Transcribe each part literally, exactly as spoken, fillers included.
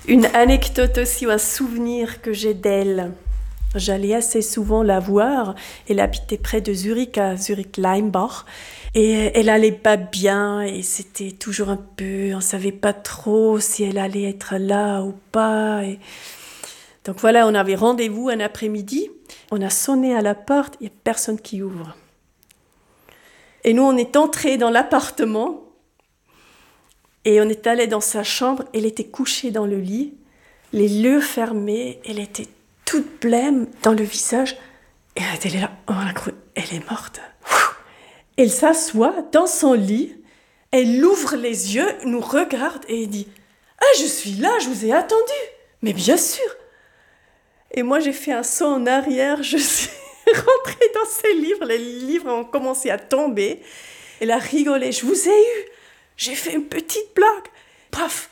Une anecdote aussi, ou un souvenir que j'ai d'elle. J'allais assez souvent la voir. Elle habitait près de Zurich, à Zurich-Leimbach. Et elle allait pas bien et c'était toujours un peu... On savait pas trop si elle allait être là ou pas. Et... Donc voilà, on avait rendez-vous un après-midi. On a sonné à la porte, il n'y a personne qui ouvre. Et nous, on est entrés dans l'appartement et on est allé dans sa chambre. Elle était couchée dans le lit, les yeux fermés. Elle était toute blême dans le visage. Et elle était là, oh, on a cru, elle est morte. Elle s'assoit dans son lit, elle ouvre les yeux, nous regarde et elle dit « Ah, je suis là, je vous ai attendu !» Mais bien sûr. Et moi, j'ai fait un saut en arrière, je suis rentrée dans ses livres, les livres ont commencé à tomber. Elle a rigolé, je vous ai eu, j'ai fait une petite blague. Paf.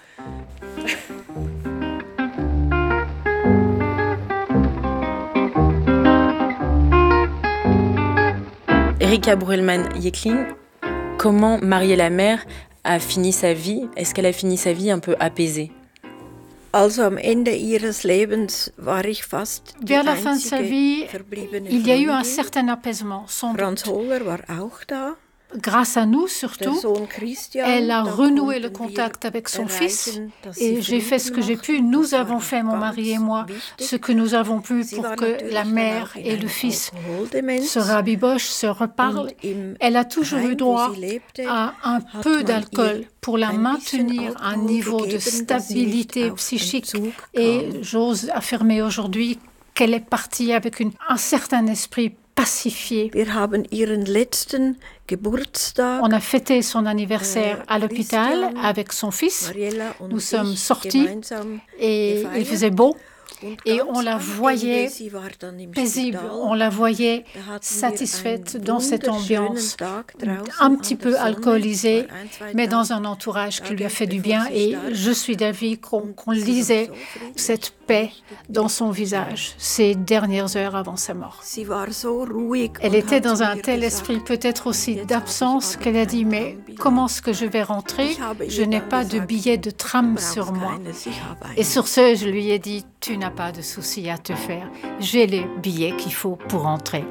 Erika Bruelmann-Jecklin, comment Marie la mère a fini sa vie? Est-ce qu'elle a fini sa vie un peu apaisée? Also am Ende ihres Lebens war ich fast die Vers la fin de sa vie, verbliebene il y a eu un Freundin. certain apaisement, sans Franz doute. Holler war auch da. Grâce à nous Der surtout, Sohn Christian, elle a da renoué le konnten wir contact avec son fils erreichen, dass et sie j'ai fait ce que Frieden j'ai pu. machten. Nous Das war avons fait, mon ganz mari et moi, wichtig. ce que nous avons pu Sie pour war que natürlich la dann mère auch in et le einer fils Alkoholdemenz. se rabibochent, se reparlent. Und im Elle a toujours Heim, eu wo droit sie lebte, à un hat peu man d'alcool ihr pour la ein maintenir bisschen à un Alkohol niveau de gegeben, dass sie nicht stabilité auf psychique. Entzug Et kam. j'ose affirmer aujourd'hui qu'elle est partie avec une, un certain esprit pacifié. Wir haben ihren letzten Geburtstag. On a fêté son anniversaire à l'hôpital avec son fils. Mariella und Nous sommes ich sortis gemeinsam et gefeiert. il faisait beau. Und Et ganz on la am voyait Ende, sie war dann im paisible, Spital. on la voyait Da hatten wir satisfaite einen dans cette wunderschönen ambiance, Tag draußen un an petit der peu Sonne. alcoolisée, Es war ein, zwei mais dans Tage un entourage qui lui a Tage fait du bevor bien. sie Et starb. je suis d'avis qu'on Und qu'on sie war lisait so friedlich, cette paix richtig dans son visage ces dernières heures avant sa mort. Sie war so ruhig Elle und était hat dans zu un mir tel gesagt, esprit peut-être aussi Jetzt d'absence habe ich qu'elle a aber dit, kein mais Trambillet. comment est-ce que je vais rentrer? Ich habe Je ihr n'ai dann pas de gesagt, billet de tram du brauchst sur moi. keines, ich habe einen. Et sur ce, je lui ai dit, tu n'as pas de souci à te faire. J'ai les billets qu'il faut pour rentrer.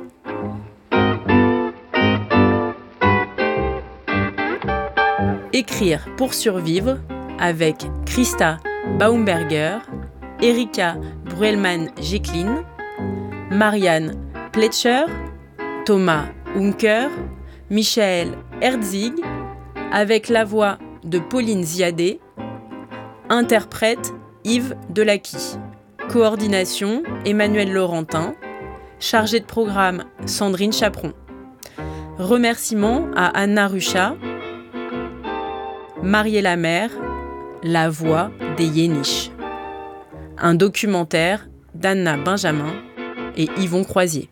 Écrire pour survivre avec Christa Baumberger, Erika Bruelmann-Jecklin, Marianne Pletcher, Thomas Unker, Michael Herzig, avec la voix de Pauline Ziadé, interprète Yves Delacqui, coordination Emmanuel Laurentin, chargé de programme Sandrine Chaperon. Remerciements à Anna Rucha, Mariella Mère, La voix des Yéniches. Un documentaire d'Anna Benjamin et Yvon Croisier.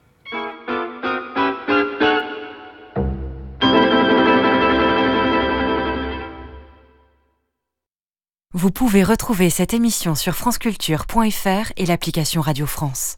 Vous pouvez retrouver cette émission sur franceculture point f r et l'application Radio France.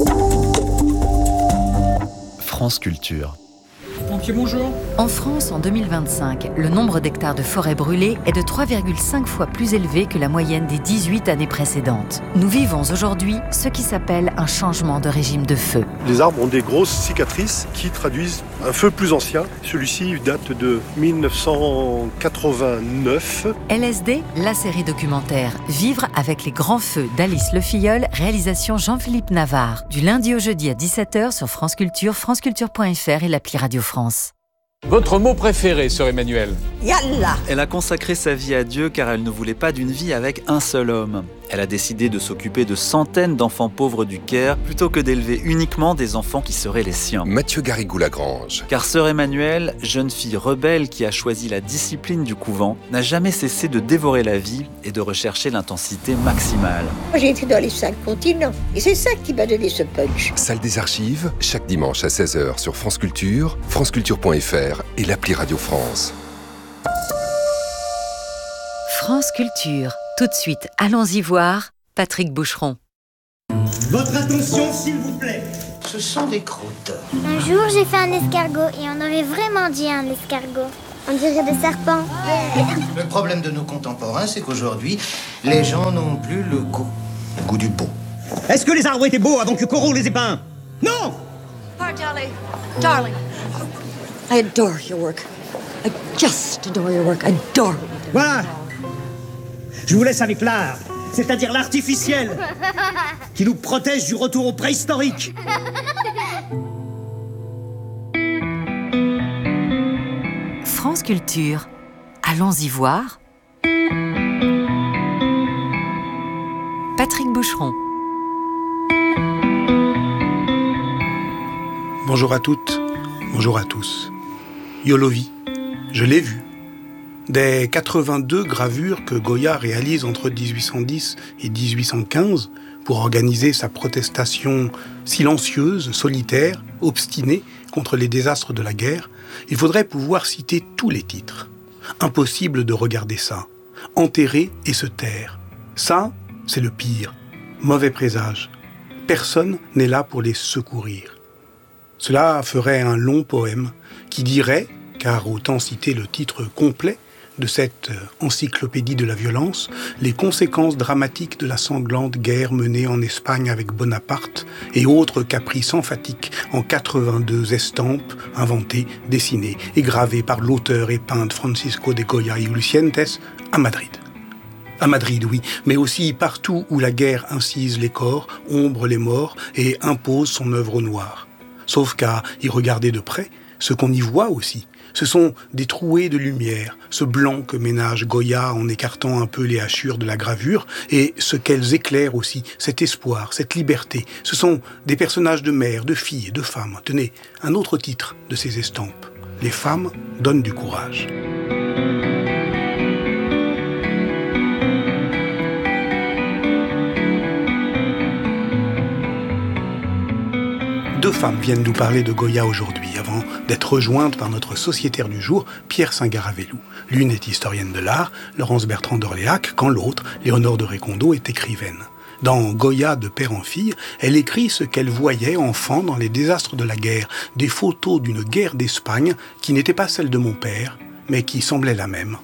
France Culture. Pompiers, bonjour. En France, en deux mille vingt-cinq, le nombre d'hectares de forêts brûlées est de trois virgule cinq fois plus élevé que la moyenne des dix-huit années précédentes. Nous vivons aujourd'hui ce qui s'appelle un changement de régime de feu. Les arbres ont des grosses cicatrices qui traduisent un feu plus ancien. Celui-ci date de mille neuf cent quatre-vingt-neuf. L S D, la série documentaire Vivre avec les grands feux d'Alice Le Filleul, réalisation Jean-Philippe Navarre. Du lundi au jeudi à dix-sept heures sur France Culture, franceculture point f r et l'appli Radio France. Votre mot préféré, sœur Emmanuel? Yalla! Elle a consacré sa vie à Dieu car elle ne voulait pas d'une vie avec un seul homme. Elle a décidé de s'occuper de centaines d'enfants pauvres du Caire plutôt que d'élever uniquement des enfants qui seraient les siens. Mathieu Garrigou-Lagrange. Car sœur Emmanuelle, jeune fille rebelle qui a choisi la discipline du couvent, n'a jamais cessé de dévorer la vie et de rechercher l'intensité maximale. J'ai été dans les cinq continents et c'est ça qui m'a donné ce punch. Salle des archives, chaque dimanche à seize heures sur France Culture, franceculture point f r et l'appli Radio France. France Culture. Tout de suite, allons-y voir Patrick Boucheron. Votre attention, s'il vous plaît. Ce sont des croûtes. Un jour, j'ai fait un escargot et on aurait vraiment dit un escargot. On dirait des serpents. Le problème de nos contemporains, c'est qu'aujourd'hui, les gens n'ont plus le goût, le goût du beau. Est-ce que les arbres étaient beaux avant que Corot les ait peints? Non! Hi, darling. Darling. I adore your work. I just adore your work. I adore it. Voilà. Je vous laisse avec l'art, c'est-à-dire l'artificiel, qui nous protège du retour au préhistorique. France Culture. Allons-y voir. Patrick Boucheron. Bonjour à toutes, bonjour à tous. Yolovi, je l'ai vu. Des quatre-vingt-deux gravures que Goya réalise entre dix-huit cent dix et dix-huit cent quinze pour organiser sa protestation silencieuse, solitaire, obstinée contre les désastres de la guerre, il faudrait pouvoir citer tous les titres. Impossible de regarder ça. Enterrer et se taire. Ça, c'est le pire. Mauvais présage. Personne n'est là pour les secourir. Cela ferait un long poème qui dirait, car autant citer le titre complet de cette encyclopédie de la violence, les conséquences dramatiques de la sanglante guerre menée en Espagne avec Bonaparte et autres caprices emphatiques en quatre-vingt-deux estampes inventées, dessinées et gravées par l'auteur et peintre Francisco de Goya y Lucientes à Madrid. À Madrid, oui, mais aussi partout où la guerre incise les corps, ombre les morts et impose son œuvre au noir. Sauf qu'à y regarder de près, ce qu'on y voit aussi, ce sont des trouées de lumière, ce blanc que ménage Goya en écartant un peu les hachures de la gravure, et ce qu'elles éclairent aussi, cet espoir, cette liberté. Ce sont des personnages de mères, de filles, de femmes. Tenez, un autre titre de ces estampes. Les femmes donnent du courage. Deux femmes viennent nous parler de Goya aujourd'hui, avant d'être rejointes par notre sociétaire du jour, Pierre Saint-Garavelou. L'une est historienne de l'art, Laurence Bertrand d'Orléac, quand l'autre, Léonore de Récondo, est écrivaine. Dans Goya de père en fille, elle écrit ce qu'elle voyait enfant dans les désastres de la guerre, des photos d'une guerre d'Espagne qui n'était pas celle de mon père, mais qui semblait la même.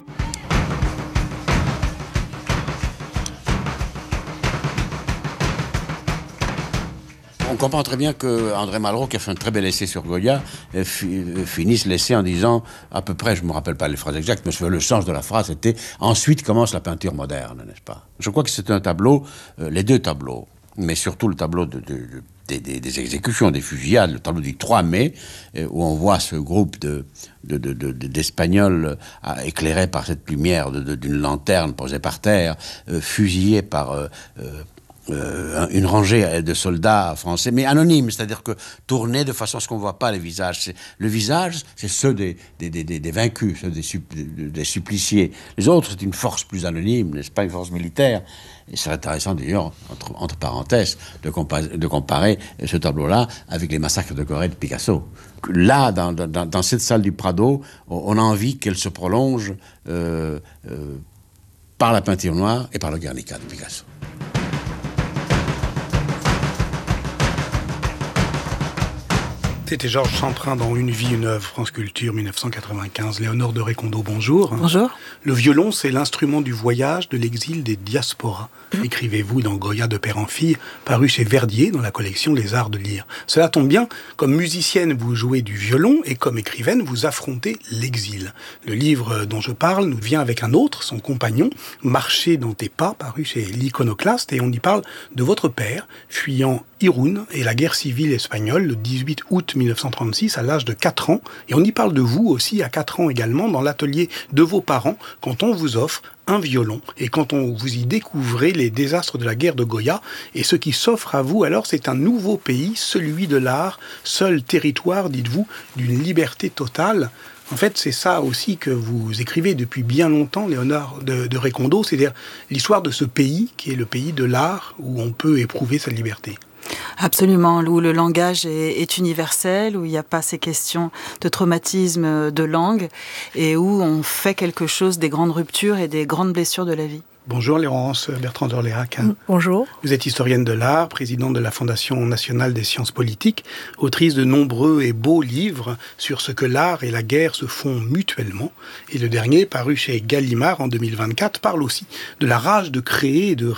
On comprend très bien que André Malraux, qui a fait un très bel essai sur Goya, finisse l'essai en disant, à peu près, je ne me rappelle pas les phrases exactes, mais le sens de la phrase c'était « Ensuite commence la peinture moderne », n'est-ce pas? Je crois que c'est un tableau, euh, les deux tableaux, mais surtout le tableau de, de, de, des, des, des exécutions, des fusillades, le tableau du trois mai, euh, où on voit ce groupe de, de, de, de, d'Espagnols euh, éclairés par cette lumière de, de, d'une lanterne posée par terre, euh, fusillés par... Euh, euh, Euh, une rangée de soldats français, mais anonymes, c'est-à-dire que tournés de façon à ce qu'on ne voit pas les visages. C'est, le visage, c'est ceux des, des, des, des vaincus, ceux des, des suppliciés. Les autres, c'est une force plus anonyme, n'est-ce pas, une force militaire. Et c'est intéressant d'ailleurs, entre, entre parenthèses, de, compa- de comparer ce tableau-là avec les massacres de Corée de Picasso. Là, dans, dans, dans cette salle du Prado, on a envie qu'elle se prolonge euh, euh, par la peinture noire et par le Guernica de Picasso. C'était Georges Centrin dans Une vie, une œuvre, France Culture, dix-neuf cent quatre-vingt-quinze. Léonore de Récondo, bonjour. Bonjour. Le violon, c'est l'instrument du voyage, de l'exil, des diasporas. Mmh. Écrivez-vous dans Goya de père en fille, paru chez Verdier dans la collection Les Arts de lire. Cela tombe bien, comme musicienne, vous jouez du violon et comme écrivaine, vous affrontez l'exil. Le livre dont je parle nous vient avec un autre, son compagnon, Marcher dans tes pas, paru chez l'Iconoclaste, et on y parle de votre père, fuyant Irún et la guerre civile espagnole le dix-huit août mille neuf cent trente-six à l'âge de quatre ans. Et on y parle de vous aussi à quatre ans également dans l'atelier de vos parents quand on vous offre un violon et quand on vous y découvrez les désastres de la guerre de Goya. Et ce qui s'offre à vous alors, c'est un nouveau pays, celui de l'art, seul territoire, dites-vous, d'une liberté totale. En fait, c'est ça aussi que vous écrivez depuis bien longtemps, Léonore de, de Récondo, c'est-à-dire l'histoire de ce pays qui est le pays de l'art où on peut éprouver sa liberté. Absolument, où le langage est, est universel, où il n'y a pas ces questions de traumatisme de langue et où on fait quelque chose des grandes ruptures et des grandes blessures de la vie. Bonjour Laurence Bertrand d'Orléac. Bonjour. Vous êtes historienne de l'art, présidente de la Fondation nationale des sciences politiques, autrice de nombreux et beaux livres sur ce que l'art et la guerre se font mutuellement. Et le dernier, paru chez Gallimard en deux mille vingt-quatre, parle aussi de la rage de créer et de